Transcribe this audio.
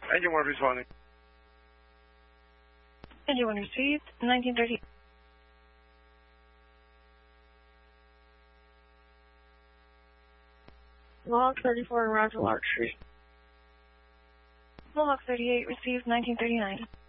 Engine 1 responding. Engine 1 received, 1930. Mohawk 34 and Roger Lark Street. Mohawk 38 received, 1939.